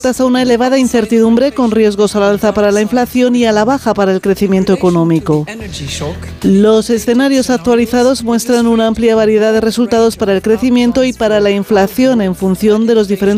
a una elevada incertidumbre con riesgos al alza para la inflación y a la baja para el crecimiento económico. Los escenarios actualizados muestran una amplia variedad de resultados para el crecimiento y para la inflación en función de los diferentes